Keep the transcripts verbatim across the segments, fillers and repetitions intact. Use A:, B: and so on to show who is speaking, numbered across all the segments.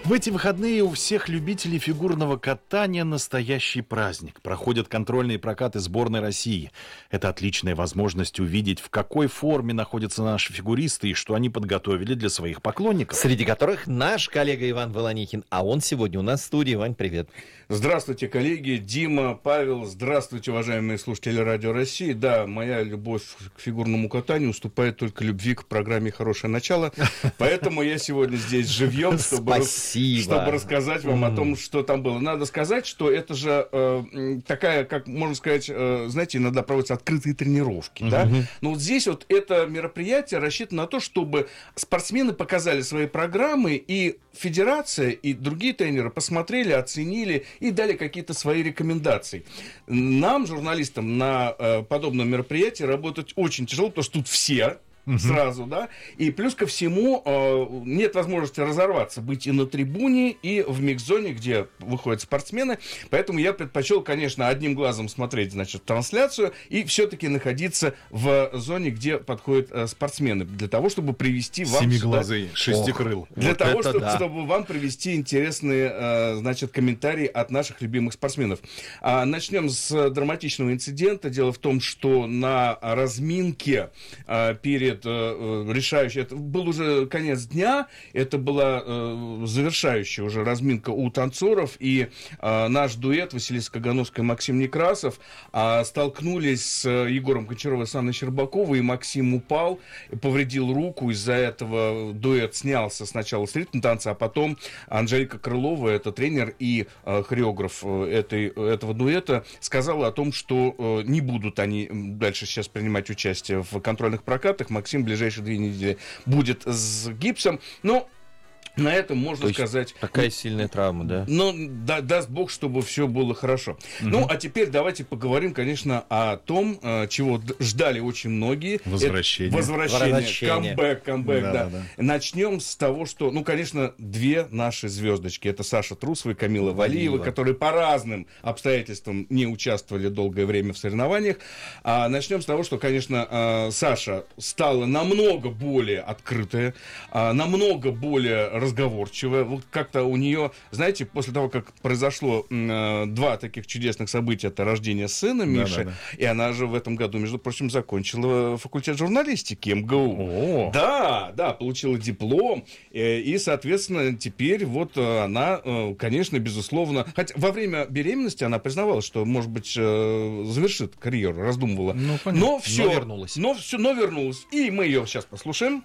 A: В эти выходные у всех любителей фигурного катания настоящий праздник. Проходят контрольные прокаты сборной России. Это отличная возможность увидеть, в какой форме находятся наши фигуристы и что они подготовили для своих поклонников.
B: Среди которых наш коллега Иван Волонихин. А он сегодня у нас в студии. Вань, привет.
C: Здравствуйте, коллеги. Дима, Павел. Здравствуйте, уважаемые слушатели Радио России. Да, моя любовь к фигурному катанию уступает только любви к программе «Хорошее начало». Поэтому я сегодня здесь живьем, чтобы... Чтобы рассказать вам mm. о том, что там было. Надо сказать, что это же э, такая, как можно сказать, э, знаете, иногда проводятся открытые тренировки. Mm-hmm. Да? Но вот здесь вот это мероприятие рассчитано на то, чтобы спортсмены показали свои программы, и федерация, и другие тренеры посмотрели, оценили и дали какие-то свои рекомендации. Нам, журналистам, на э, подобном мероприятии работать очень тяжело, потому что тут все... Сразу, да, и плюс ко всему э, нет возможности разорваться, быть и на трибуне, и в микс-зоне, где выходят спортсмены, поэтому я предпочел, конечно, одним глазом смотреть, значит, трансляцию и все-таки находиться в зоне, где подходят э, спортсмены, для того, чтобы привести вам...
A: Семиглазый, сюда... шестикрыл.
C: Для вот того, чтобы,
B: да.
C: чтобы вам привести интересные, э, значит, комментарии от наших любимых спортсменов. А, начнем с драматичного инцидента. Дело в том, что на разминке э, перед решающий, это был уже конец дня, это была э, завершающая уже разминка у танцоров, и э, наш дуэт Василиса Кагановская и Максим Некрасов э, столкнулись с Егором Гончаровым и с Анной Щербаковой, и Максим упал, повредил руку, из-за этого дуэт снялся сначала с ритм танца, а потом Анжелика Крылова, это тренер и э, хореограф этой, этого дуэта, сказала о том, что э, не будут они дальше сейчас принимать участие в контрольных прокатах. Максим в ближайшие две недели будет с гипсом, но на этом можно
B: То
C: сказать...
B: Такая сильная травма, да?
C: Ну, да, даст Бог, чтобы все было хорошо. Угу. Ну, а теперь давайте поговорим, конечно, о том, чего ждали очень многие.
A: Возвращение.
C: Это возвращение,
B: Возвращение.
C: камбэк, камбэк, да,
A: да.
C: да. Начнем с того, что, ну, конечно, две наши звездочки. Это Саша Трусова и Камила Валиева,
B: Валиева,
C: которые по разным обстоятельствам не участвовали долгое время в соревнованиях. А начнем с того, что, конечно, Саша стала намного более открытая, намного более разговорчивая. Вот как-то у нее, знаете, после того, как произошло э, два таких чудесных события, это рождение сына Миши, да, да, да. И она же в этом году, между прочим, закончила факультет журналистики эм гэ у. О. Да, да, получила диплом, э, и, соответственно, теперь вот она, э, конечно, безусловно, хотя во время беременности она признавала, что, может быть, э, завершит карьеру, раздумывала.
A: Ну, понятно.
C: Но все,
B: но вернулась.
C: Но, все, но вернулась. И мы ее сейчас послушаем.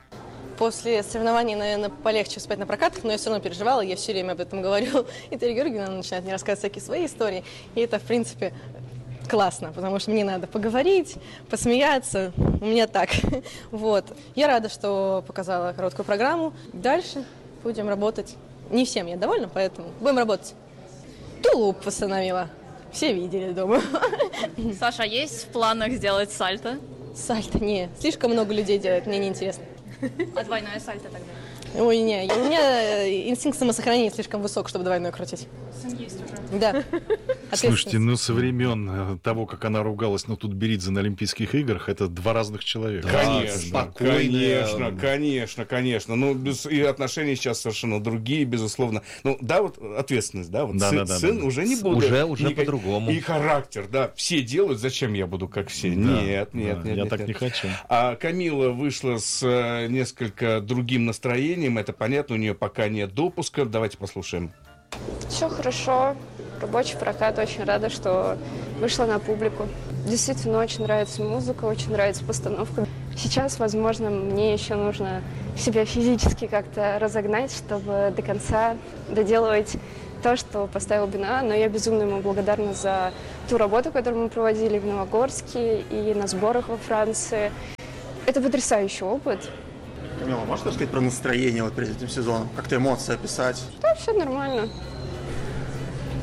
D: После соревнований, наверное, полегче спать на прокатах, но я все равно переживала, я все время об этом говорю. И Дарья Георгиевна начинает мне рассказывать всякие свои истории. И это, в принципе, классно, потому что мне надо поговорить, посмеяться. У меня так. Вот. Я рада, что показала короткую программу. Дальше будем работать. Не всем я довольна, поэтому будем работать. Тулуп восстановила. Все видели, думаю.
E: Саша, есть в планах сделать сальто?
D: Сальто? Не, слишком много людей делает, мне неинтересно.
E: А двойное сальто тогда?
D: Ой, не, у меня инстинкт самосохранения слишком высок, чтобы двойное крутить.
E: Сын есть уже.
D: Да.
A: Слушайте, ну со времен того, как она ругалась на Тутберидзе на Олимпийских играх, это два разных человека.
C: Конечно, конечно, конечно, конечно. Ну, без, и отношения сейчас совершенно другие, безусловно. Ну, да, вот ответственность, да, вот
A: да,
C: сын,
A: да, да,
C: сын
A: да.
C: уже не будет.
B: Уже, уже
C: никак...
B: по-другому.
C: И характер, да, все делают, зачем я буду как все?
A: Да,
C: нет, нет,
A: да,
C: нет.
A: Я
C: нет,
A: так
C: нет.
A: не хочу.
C: А Камила вышла с э, несколько другим настроением, это понятно, у нее пока нет допуска. Давайте послушаем.
F: Все хорошо, рабочий прокат, очень рада, что вышла на публику. Действительно, очень нравится музыка, очень нравится постановка. Сейчас, возможно, мне еще нужно себя физически как-то разогнать, чтобы до конца доделывать то, что поставил Бина, но я безумно ему благодарна за ту работу, которую мы проводили в Новогорске и на сборах во Франции. Это потрясающий опыт.
G: Камила, можешь рассказать про настроение вот перед этим сезоном? Как-то эмоции описать?
F: Да, все нормально.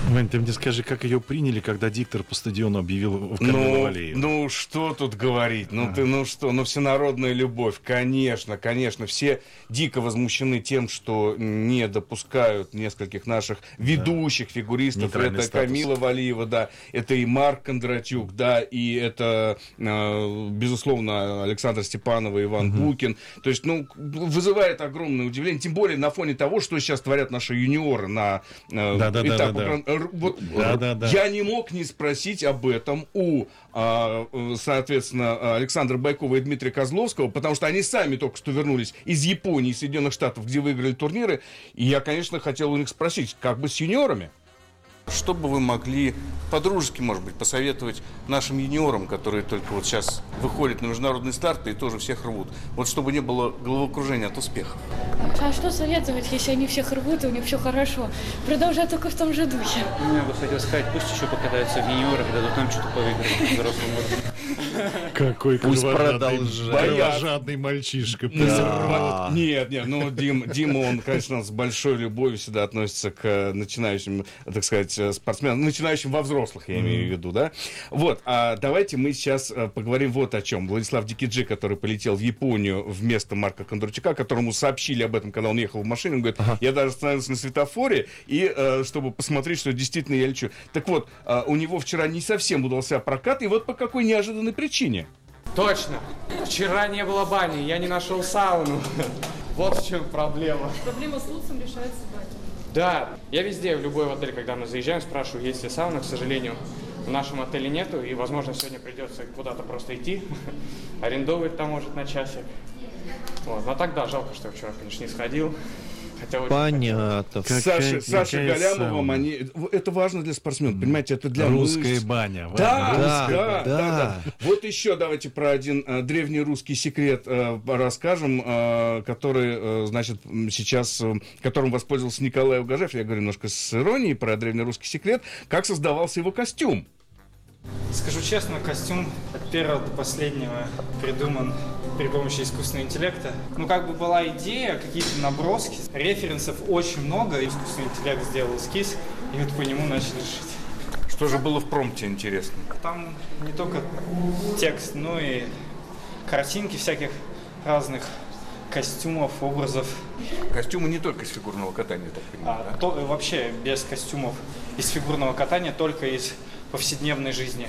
A: Вань, ты мне скажи, как ее приняли, когда диктор по стадиону объявил в Камилу
C: Ну,
A: Валиеву?
C: ну, что тут говорить? Ну, ты, ну что, ну, всенародная любовь, конечно, конечно. Все дико возмущены тем, что не допускают нескольких наших ведущих фигуристов.
A: Нейтральный
C: Это
A: статус.
C: Камила Валиева, да, это и Марк Кондратюк, да, и это, э, безусловно, Александр Степанов и Иван
A: Мгм.
C: Букин. То есть, ну, вызывает огромное удивление, тем более на фоне того, что сейчас творят наши юниоры на э,
A: Да-да-да-да-да.
C: этапах гран- р- вот,
A: Да-да-да.
C: я не мог не спросить об этом у, а, соответственно, Александра Байкова и Дмитрия Козловского, потому что они сами только что вернулись из Японии, из Соединенных Штатов, где выиграли турниры. И я, конечно, хотел у них спросить, как бы с юниорами? Что бы вы могли по-дружески, может быть, посоветовать нашим юниорам, которые только вот сейчас выходят на международные старты и тоже всех рвут? Вот чтобы не было головокружения от успехов.
H: А что советовать, если они всех рвут, и у них все хорошо? Продолжать только в том же духе.
I: Я бы хотел сказать, пусть еще покатаются в юниорах, и дадут нам что-то поиграть в взрослом уровне.
A: Какой
B: Пусть
A: кровожадный,
B: продолжает.
A: кровожадный мальчишка.
B: Да.
C: Нет, нет, ну Дим, Дима, он, конечно, с большой любовью всегда относится к начинающим, так сказать, спортсменам, начинающим во взрослых, я имею в виду, да. Вот, а давайте мы сейчас а, поговорим вот о чем. Владислав Дикиджи, который полетел в Японию вместо Марка Кондратюка, которому сообщили об этом, когда он ехал в машине, он говорит, ага. я даже остановился на светофоре, и э, чтобы посмотреть, что действительно я лечу. Так вот, э, у него вчера не совсем удался прокат, и вот по какой неожиданной причине.
J: Точно. Вчера не было бани, я не нашел сауну. Вот в чем проблема.
H: Проблема с Луцем решается баней.
J: Да, я везде, в любой отель, когда мы заезжаем, спрашиваю, есть ли сауна. К сожалению, в нашем отеле нету, и, возможно, сегодня придется куда-то просто идти, арендовать там, может, на часик. Вот. Но так, да, жалко, что я вчера, конечно, не сходил. Хотя очень
B: Понятно.
A: Какая-
C: Саша, Саша
A: какая
C: Галямова,
A: сауна?
C: они, это важно для спортсменов, понимаете, это для
A: Русская
C: мышц.
A: баня.
C: Да,
A: Ваня,
C: да,
A: русская
C: да,
A: баня.
C: да,
B: да.
C: да. Вот еще давайте про один э, древний русский секрет э, расскажем, э, который, э, значит, м, сейчас, э, которым воспользовался Николай Угожаев. Я говорю немножко с иронией про древний русский секрет. Как создавался его костюм?
K: Скажу честно, костюм от первого до последнего придуман при помощи искусственного интеллекта. Ну, как бы была идея, какие-то наброски, референсов очень много. Искусственный интеллект сделал эскиз, и вот по нему начали шить.
C: Что же было в промпте, интересно?
K: Там не только текст, но и картинки всяких разных костюмов, образов.
C: Костюмы не только из фигурного катания, я так понимаю,
K: А,
C: да?
K: то, вообще без костюмов из фигурного катания, только из повседневной жизни.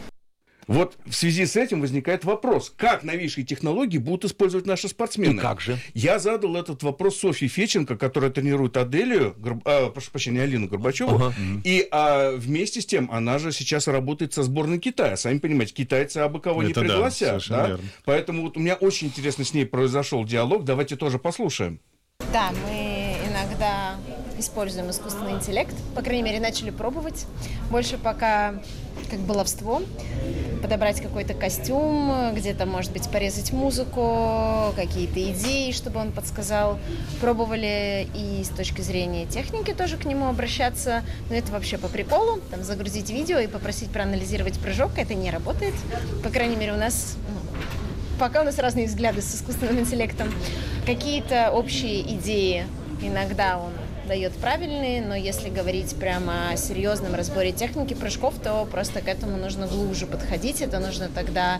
C: Вот в связи с этим возникает вопрос, как новейшие технологии будут использовать наши спортсмены?
B: И как же?
C: Я задал этот вопрос Софье Феченко, которая тренирует Аделию, Горб... а, прошу прощения, Алину Горбачеву.
B: Ага.
C: И а, вместе с тем она же сейчас работает со сборной Китая. Сами понимаете, китайцы абы кого не
A: Это да,
C: пригласят.
A: совершенно
C: Да?
A: верно.
C: Поэтому вот у меня очень интересно с ней произошел диалог. Давайте тоже послушаем.
L: Да, мы иногда используем искусственный интеллект. По крайней мере, начали пробовать. Больше пока как баловство. Подобрать какой-то костюм, где-то, может быть, порезать музыку, какие-то идеи, чтобы он подсказал. Пробовали и с точки зрения техники тоже к нему обращаться. Но это вообще по приколу. Там загрузить видео и попросить проанализировать прыжок. Это не работает. По крайней мере, у нас... Пока у нас разные взгляды с искусственным интеллектом. Какие-то общие идеи иногда он дает правильные, но если говорить прямо о серьезном разборе техники прыжков, то просто к этому нужно глубже подходить. Это нужно тогда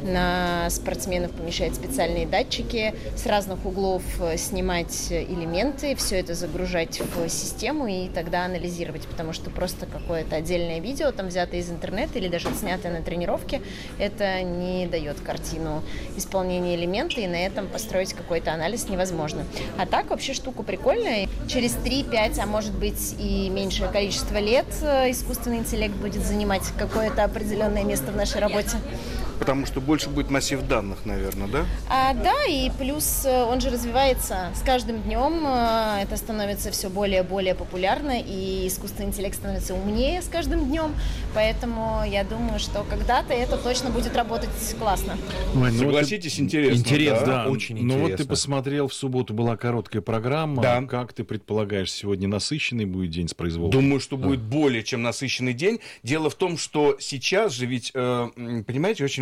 L: на спортсменов помещать специальные датчики, с разных углов снимать элементы, все это загружать в систему и тогда анализировать, потому что просто какое-то отдельное видео, там взятое из интернета или даже снятое на тренировке, это не дает картину исполнения элемента, и на этом построить какой-то анализ невозможно. А так вообще штука прикольная. Через три-пять, а может быть и меньшее количество лет искусственный интеллект будет занимать какое-то определенное место в нашей работе.
C: Потому что больше будет массив данных, наверное, да?
L: А, да, и плюс он же развивается с каждым днем, это становится все более и более популярно, и искусственный интеллект становится умнее с каждым днем, поэтому я думаю, что когда-то это точно будет работать классно.
A: Вань, ну
C: Согласитесь,
A: вот ты...
C: интересно.
B: Интересно,
C: да?
B: да, очень
A: Ну
B: интересно.
A: вот ты посмотрел, в субботу была короткая программа.
C: Да.
A: Как ты предполагаешь, сегодня насыщенный будет день с произволом?
C: Думаю, что будет более чем насыщенный день. Дело в том, что сейчас же ведь, э, понимаете, очень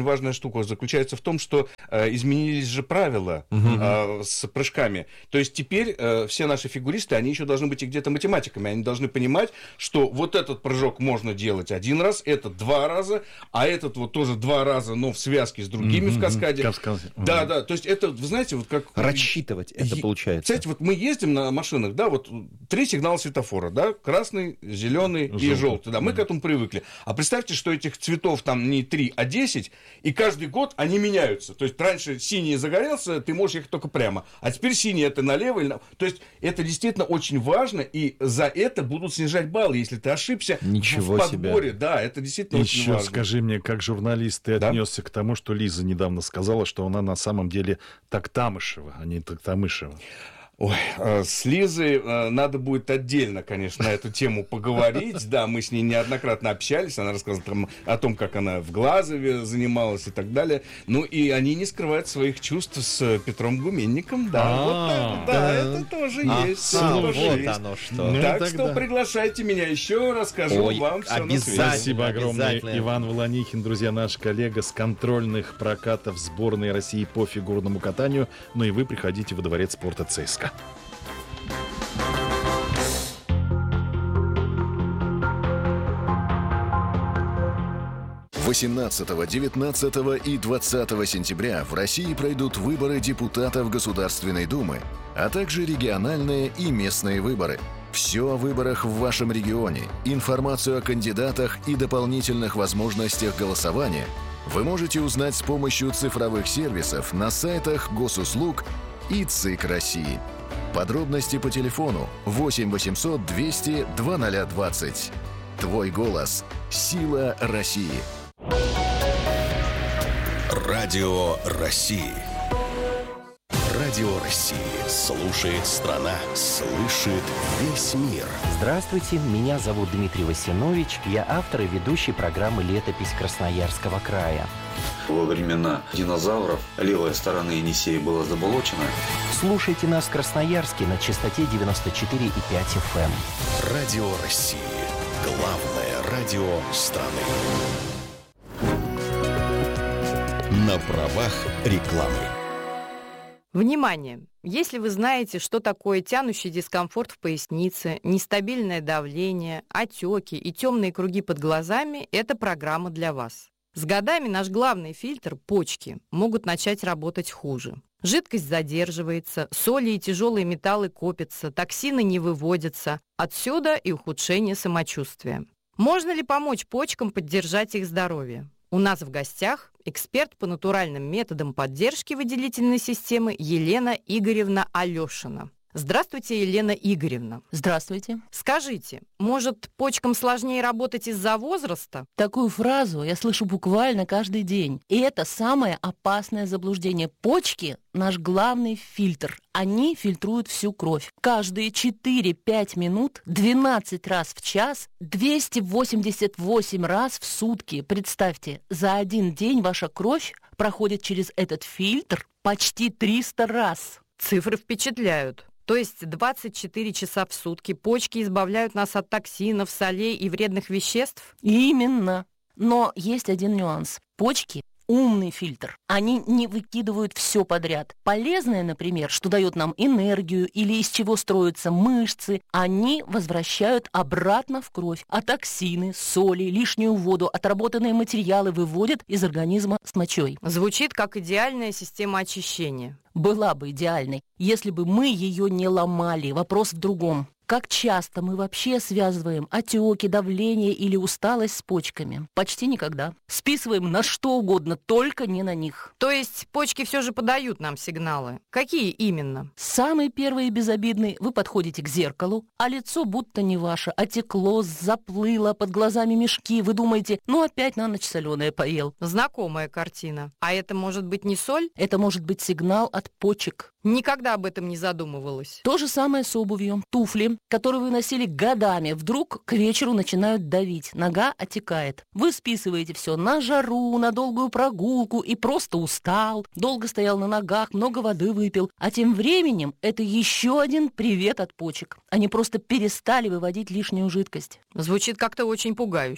C: очень важная штука заключается в том, что э, изменились же правила
B: Угу.
C: э, с прыжками. То есть теперь э, все наши фигуристы, они еще должны быть и где-то математиками. Они должны понимать, что вот этот прыжок можно делать один раз, этот два раза, а этот вот тоже два раза, но в связке с другими
A: Мгм,
C: в каскаде.
A: мгм. Каскаде.
C: Да,
A: Мгм.
C: да. То есть это, вы знаете, вот как...
B: Рассчитывать это
C: Е-
B: получается.
C: Кстати, вот мы ездим на машинах, да, вот три сигнала светофора, да, красный, зеленый и
A: Желтый.
C: желтый, да, мы
A: Мгм.
C: к этому привыкли. А представьте, что этих цветов там не три, а десять, и каждый год они меняются. То есть раньше синий загорелся, ты можешь ехать только прямо, а теперь синий это налево или на... То есть это действительно очень важно, и за это будут снижать баллы, если ты ошибся
B: Ничего
C: в подборе.
B: себе.
C: Да, это действительно очень
A: Еще
C: важно.
A: скажи мне, как журналист, ты
C: Да?
A: отнесся к тому, что Лиза недавно сказала, что она на самом деле Токтамышева, а не Токтамышева.
C: Ой, э, с Лизой э, надо будет отдельно, конечно, на эту тему поговорить. Да, мы с ней неоднократно общались. Она рассказывала там о том, как она в Глазове занималась и так далее. Ну, и они не скрывают своих чувств с Петром Гуменником. Да,
A: А,
C: вот так вот, да,
A: да.
C: это тоже
B: А,
C: есть.
B: а,
C: это
B: вот
C: тоже есть.
B: оно что.
A: Ну,
C: Так
A: тогда.
C: что приглашайте меня еще, расскажу
B: Ой,
C: вам все на
B: обязательно.
C: свете.
A: Спасибо огромное.
B: Обязательно.
A: Иван Волонихин, друзья, наш коллега с контрольных прокатов сборной России по фигурному катанию. Ну и вы приходите во дворец спорта ЦСКА.
M: восемнадцатого, девятнадцатого и двадцатого сентября в России пройдут выборы депутатов Государственной Думы, а также региональные и местные выборы. Все о выборах в вашем регионе, информацию о кандидатах и дополнительных возможностях голосования вы можете узнать с помощью цифровых сервисов на сайтах Госуслуг и ЦИК России. Подробности по телефону восемь восемьсот двести двадцать двадцать. Твой голос – сила России. Радио России. Радио России. Слушает страна. Слышит весь мир.
N: Здравствуйте, меня зовут Дмитрий Васинович. Я автор и ведущий программы «Летопись Красноярского края».
O: Во времена динозавров левая сторона Енисея была заболочена.
N: Слушайте нас в Красноярске на частоте девяносто четыре и пять эф эм.
M: Радио России. Главное радио страны. На правах рекламы.
P: Внимание! Если вы знаете, что такое тянущий дискомфорт в пояснице, нестабильное давление, отеки и темные круги под глазами, это программа для вас. С годами наш главный фильтр – почки – могут начать работать хуже. Жидкость задерживается, соли и тяжелые металлы копятся, токсины не выводятся. Отсюда и ухудшение самочувствия. Можно ли помочь почкам поддержать их здоровье? У нас в гостях эксперт по натуральным методам поддержки выделительной системы Елена Игоревна Алешина. Здравствуйте, Елена Игоревна.
Q: Здравствуйте.
P: Скажите, может, почкам сложнее работать из-за возраста?
Q: Такую фразу я слышу буквально каждый день. И это самое опасное заблуждение. Почки – наш главный фильтр. Они фильтруют всю кровь. Каждые четыре-пять минут, двенадцать раз в час, двести восемьдесят восемь раз в сутки. Представьте, за один день ваша кровь проходит через этот фильтр почти триста раз.
P: Цифры впечатляют. То есть двадцать четыре часа в сутки почки избавляют нас от токсинов, солей и вредных веществ?
Q: Именно. Но есть один нюанс. Почки – умный фильтр. Они не выкидывают все подряд. Полезное, например, что дает нам энергию или из чего строятся мышцы, они возвращают обратно в кровь. А токсины, соли, лишнюю воду, отработанные материалы выводят из организма с мочой.
P: Звучит как идеальная система очищения.
Q: Была бы идеальной, если бы мы ее не ломали. Вопрос в другом. Как часто мы вообще связываем отеки, давление или усталость с почками? Почти никогда. Списываем на что угодно, только не на них.
P: То есть почки все же подают нам сигналы. Какие именно?
Q: Самый первый и безобидный. Вы подходите к зеркалу, а лицо будто не ваше. Отекло, заплыло, под глазами мешки. Вы думаете, ну опять на ночь соленое поел.
P: Знакомая картина. А это может быть не соль?
Q: Это может быть сигнал от почек.
P: Никогда об этом не задумывалась.
Q: То же самое с обувью. Туфли, которые вы носили годами, вдруг к вечеру начинают давить. Нога отекает. Вы списываете все на жару, на долгую прогулку и просто устал. Долго стоял на ногах, много воды выпил. А тем временем это еще один привет от почек. Они просто перестали выводить лишнюю жидкость.
P: Звучит как-то очень пугающе.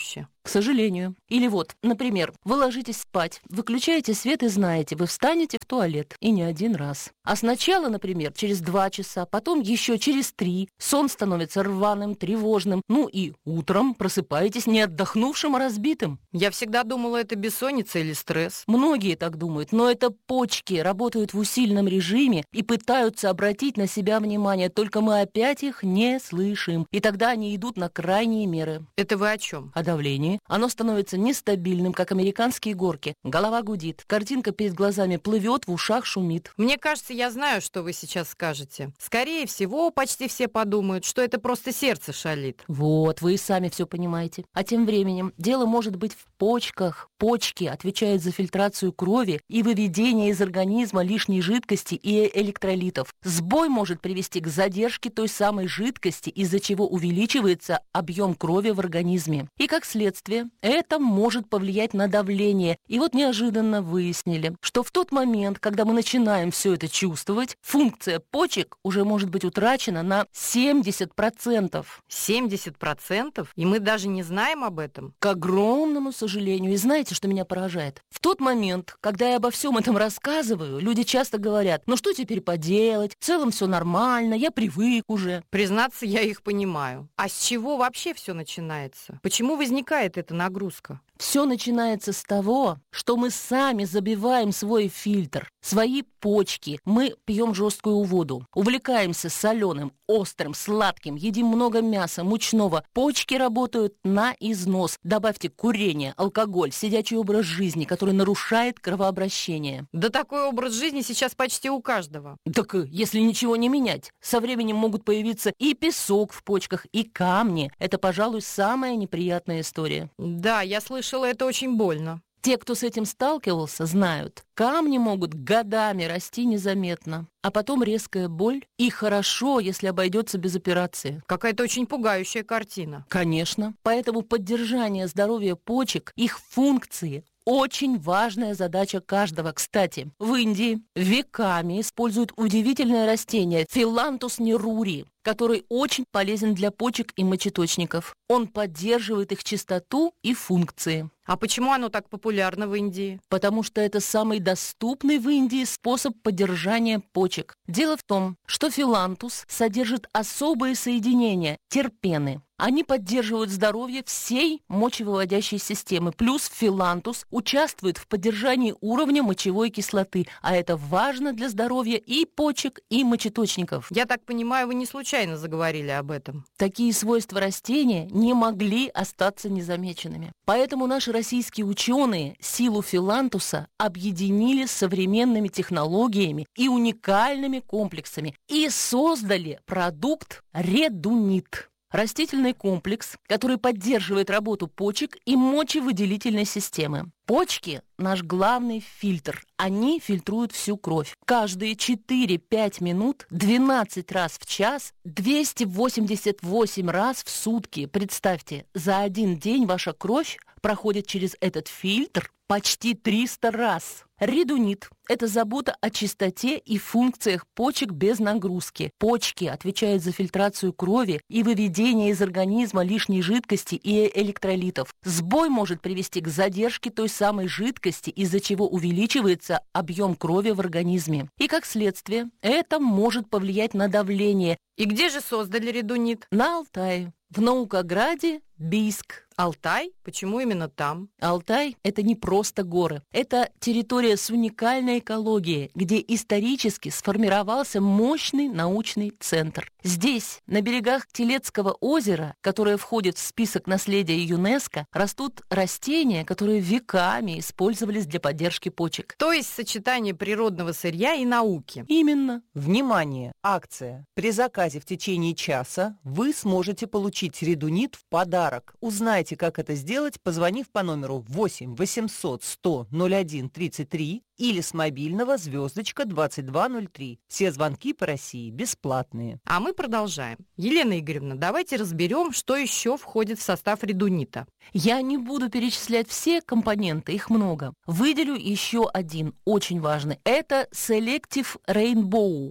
Q: К сожалению. Или вот, например, вы ложитесь спать, выключаете свет и знаете, вы встанете в туалет. И не один раз. А сначала, например, через два часа, потом еще через три. Сон становится рваным, тревожным. Ну и утром просыпаетесь не отдохнувшим, а разбитым.
P: Я всегда думала, это бессонница или стресс.
Q: Многие так думают, но это почки работают в усиленном режиме и пытаются обратить на себя внимание, только мы опять их не слышим. И тогда они идут на крайние меры.
P: Это вы о чем?
Q: О давлении. Оно становится нестабильным, как американские горки. Голова гудит, картинка перед глазами плывет, в ушах шумит.
P: Мне кажется, я знаю, что вы сейчас скажете. Скорее всего, почти все подумают, что это просто сердце шалит.
Q: Вот, вы и сами все понимаете. А тем временем дело может быть в почках. Почки отвечают за фильтрацию крови и выведение из организма лишней жидкости и электролитов. Сбой может привести к задержке той самой жидкости, из-за чего увеличивается объем крови в организме. И как следствие, это может повлиять на давление. И вот неожиданно выяснили, что в тот момент, когда мы начинаем все это чувствовать, функция почек уже может быть утрачена на семьдесят процентов.
P: семьдесят процентов? И мы даже не знаем об этом?
Q: К огромному сожалению. И знаете, что меня поражает? В тот момент, когда я обо всем этом рассказываю, люди часто говорят: ну что теперь поделать? В целом все нормально, я привык уже.
P: Признаться, я их понимаю. А с чего вообще все начинается? Почему возникает эта нагрузка?
Q: Все начинается с того, что мы сами забиваем свой фильтр, свои почки. Мы пьем жесткую воду, увлекаемся соленым, острым, сладким, едим много мяса, мучного. Почки работают на износ. Добавьте курение, алкоголь, сидячий образ жизни, который нарушает кровообращение.
P: Да такой образ жизни сейчас почти у каждого.
Q: Так если ничего не менять, со временем могут появиться и песок в почках, и камни. Это, пожалуй, самая неприятная история.
P: Да, я слышала, это очень больно.
Q: Те, кто с этим сталкивался, знают, камни могут годами расти незаметно, а потом резкая боль, и хорошо, если обойдется без операции.
P: Какая-то очень пугающая картина.
Q: Конечно. Поэтому поддержание здоровья почек, их функции – очень важная задача каждого. Кстати, в Индии веками используют удивительное растение филантус нерури, который очень полезен для почек и мочеточников. Он поддерживает их чистоту и функции.
P: А почему оно так популярно в Индии?
Q: Потому что это самый доступный в Индии способ поддержания почек. Дело в том, что филантус содержит особые соединения – терпены. Они поддерживают здоровье всей мочевыводящей системы. Плюс филантус участвует в поддержании уровня мочевой кислоты. А это важно для здоровья и почек, и мочеточников.
P: Я так понимаю, вы не случайно заговорили об этом.
Q: Такие свойства растения не могли остаться незамеченными. Поэтому наши российские ученые силу филантуса объединили с современными технологиями и уникальными комплексами и создали продукт редунит. Растительный комплекс, который поддерживает работу почек и мочевыделительной системы. Почки – наш главный фильтр. Они фильтруют всю кровь. Каждые четыре-пять минут, двенадцать раз в час, двести восемьдесят восемь раз в сутки. Представьте, за один день ваша кровь проходит через этот фильтр почти триста раз. Редунит – это забота о чистоте и функциях почек без нагрузки. Почки отвечают за фильтрацию крови и выведение из организма лишней жидкости и электролитов. Сбой может привести к задержке той самой жидкости, из-за чего увеличивается объем крови в организме. И как следствие, это может повлиять на давление.
P: И где же создали редунит?
Q: На Алтае, в Наукограде, Бийск.
P: Алтай? Почему именно там?
Q: Алтай – это не просто горы. Это территория с уникальной экологией, где исторически сформировался мощный научный центр. Здесь, на берегах Телецкого озера, которое входит в список наследия ЮНЕСКО, растут растения, которые веками использовались для поддержки почек.
P: То есть сочетание природного сырья и науки.
Q: Именно.
R: Внимание! Акция. При заказе в течение часа вы сможете получить редунит в подарок. Узнайте, как это сделать, позвонив по номеру восемь восемьсот сто ноль один тридцать три или с мобильного звездочка двадцать два ноль три. Все звонки по России бесплатные.
P: А мы продолжаем. Елена Игоревна, давайте разберем, что еще входит в состав редунита.
Q: Я не буду перечислять все компоненты, их много. Выделю еще один, очень важный. Это Selective Rainbow.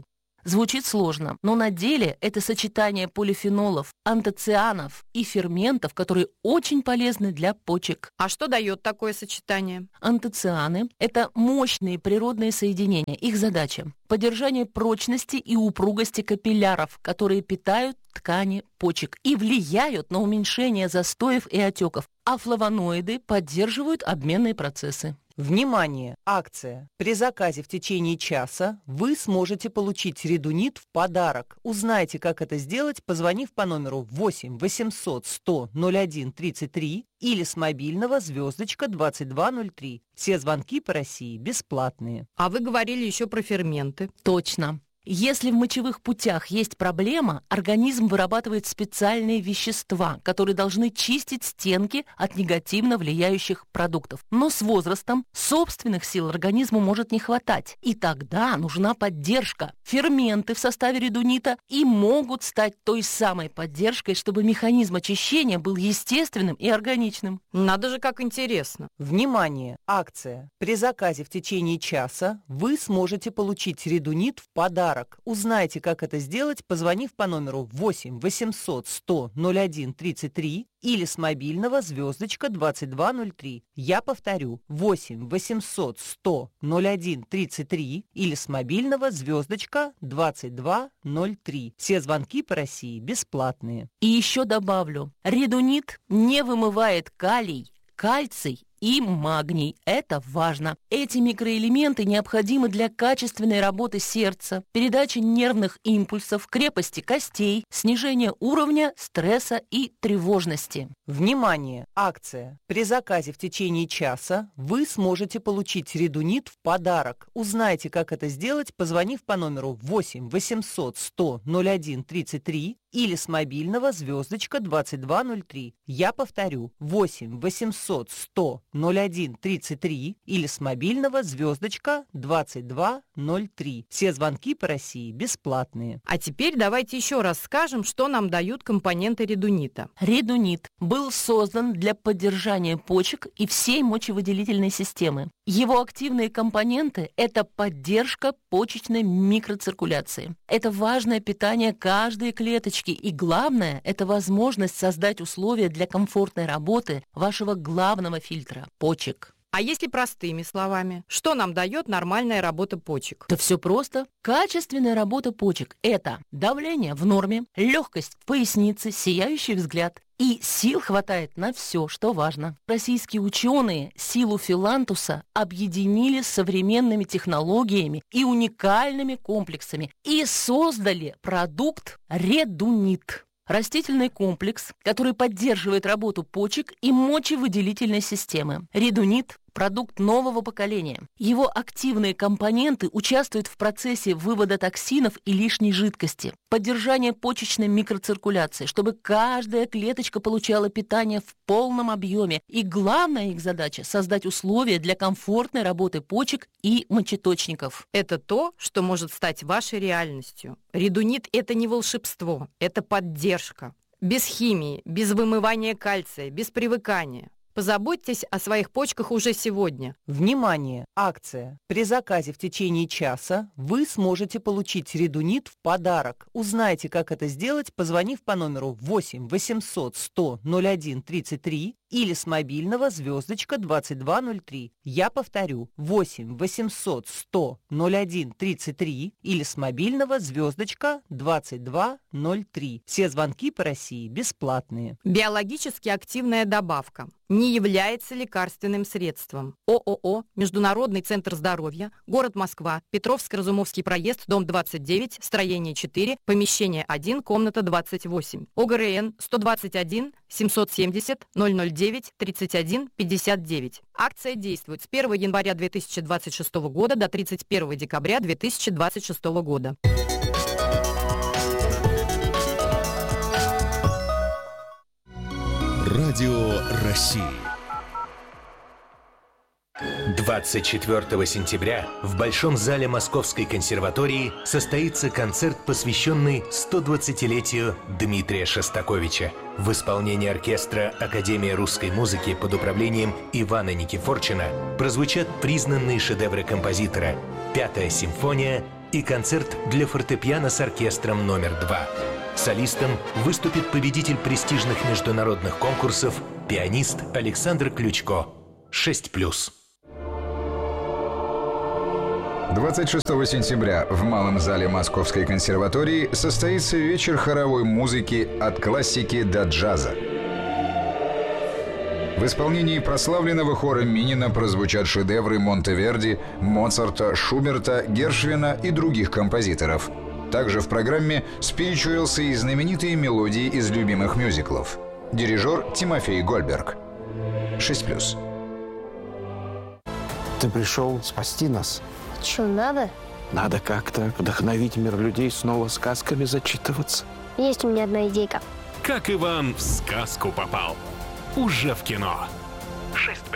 Q: Звучит сложно, но на деле это сочетание полифенолов, антоцианов и ферментов, которые очень полезны для почек.
P: А что дает такое сочетание?
Q: Антоцианы – это мощные природные соединения. Их задача – поддержание прочности и упругости капилляров, которые питают ткани почек и влияют на уменьшение застоев и отеков, а флавоноиды поддерживают обменные процессы.
R: Внимание! Акция. При заказе в течение часа вы сможете получить редунит в подарок. Узнайте, как это сделать, позвонив по номеру восемь восемьсот сто ноль один тридцать три или с мобильного звездочка двадцать два ноль три. Все звонки по России бесплатные.
P: А вы говорили еще про ферменты.
Q: Точно. Если в мочевых путях есть проблема, организм вырабатывает специальные вещества, которые должны чистить стенки от негативно влияющих продуктов. Но с возрастом собственных сил организму может не хватать, и тогда нужна поддержка. Ферменты в составе редунита и могут стать той самой поддержкой, чтобы механизм очищения был естественным и органичным.
P: Надо же, как интересно.
R: Внимание! Акция. При заказе в течение часа вы сможете получить редунит в подарок. Узнайте, как это сделать, позвонив по номеру восемь восемьсот сто ноль один тридцать три или с мобильного звездочка двадцать два ноль три. Я повторю, восемь восемьсот сто ноль один тридцать три или с мобильного звездочка двадцать два ноль три. Все звонки по России бесплатные.
Q: И еще добавлю, редунит не вымывает калий, кальций и магний. Это важно. Эти микроэлементы необходимы для качественной работы сердца, передачи нервных импульсов, крепости костей, снижения уровня стресса и тревожности.
R: Внимание! Акция. При заказе в течение часа вы сможете получить редунит в подарок. Узнайте, как это сделать, позвонив по номеру восемь восемьсот сто ноль один тридцать три или с мобильного звездочка двадцать два ноль три. Я повторю, восемь восемьсот сто ноль один тридцать три или с мобильного звездочка двадцать два ноль три. Все звонки по России бесплатные.
P: А теперь давайте еще раз скажем, что нам дают компоненты редунита.
Q: Редунит был создан для поддержания почек и всей мочевыделительной системы. Его активные компоненты – это поддержка почечной микроциркуляции. Это важное питание каждой клеточки. И главное – это возможность создать условия для комфортной работы вашего главного фильтра – почек.
P: А если простыми словами, что нам дает нормальная работа почек?
Q: Да все просто. Качественная работа почек – это давление в норме, легкость в пояснице, сияющий взгляд. И сил хватает на все, что важно. Российские ученые силу филантуса объединили с современными технологиями и уникальными комплексами и создали продукт редунит. Растительный комплекс, который поддерживает работу почек и мочевыделительной системы. Редунит – продукт нового поколения. Его активные компоненты участвуют в процессе вывода токсинов и лишней жидкости, поддержания почечной микроциркуляции, чтобы каждая клеточка получала питание в полном объеме. И главная их задача – создать условия для комфортной работы почек и мочеточников.
P: Это то, что может стать вашей реальностью. Редунит – это не волшебство, это поддержка. Без химии, без вымывания кальция, без привыкания. Позаботьтесь о своих почках уже сегодня.
R: Внимание! Акция. При заказе в течение часа вы сможете получить редунит в подарок. Узнайте, как это сделать, позвонив по номеру восемь восемьсот сто ноль один тридцать три или с мобильного звездочка двадцать два ноль три. Я повторю, восемь восемьсот сто ноль один тридцать три или с мобильного звездочка двадцать два ноль три. Все звонки по России бесплатные.
P: Биологически активная добавка не является лекарственным средством. ООО «Международный центр здоровья», город Москва, Петровско-Разумовский проезд, дом двадцать девять, строение четыре, помещение один, комната двадцать восемь. ОГРН сто двадцать один семьсот семьдесят ноль ноль девять тридцать один пятьдесят девять. Акция действует с первого января две тысячи двадцать шестого года до тридцать первого декабря две тысячи двадцать шестого года.
S: Радио России.
T: двадцать четвёртого сентября в Большом зале Московской консерватории состоится концерт, посвященный стодвадцатилетию Дмитрия Шостаковича. В исполнении оркестра Академии русской музыки под управлением Ивана Никифорчина прозвучат признанные шедевры композитора: Пятая симфония и концерт для фортепиано с оркестром номер два. Солистом выступит победитель престижных международных конкурсов, пианист Александр Ключко. шесть плюс.
S: двадцать шестого сентября в Малом зале Московской консерватории состоится вечер хоровой музыки «От классики до джаза». В исполнении прославленного хора Минина прозвучат шедевры Монтеверди, Моцарта, Шуберта, Гершвина и других композиторов. Также в программе спиричуэлсы и знаменитые мелодии из любимых мюзиклов. Дирижер Тимофей Гольберг. шесть плюс.
U: Ты пришел спасти нас.
V: Что, надо?
U: Надо как-то вдохновить мир людей, снова сказками зачитываться.
V: Есть у меня одна идейка.
W: Как Иван в сказку попал. Уже в кино.